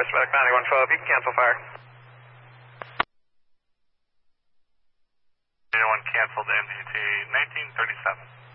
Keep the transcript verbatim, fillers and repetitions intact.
West Medic ninety-one twelve, you can cancel fire. ninety-one canceled M D T nineteen thirty-seven.